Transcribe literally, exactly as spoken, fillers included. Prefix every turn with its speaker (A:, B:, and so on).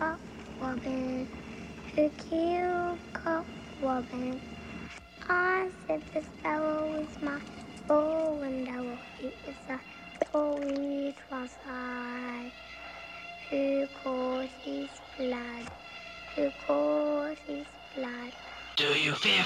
A: Cock Robin? Who killed Cock Robin? I said the sparrow was my bow and arrow. It was I, for it was I. Who caused his blood? Who caused his blood?
B: Do you fear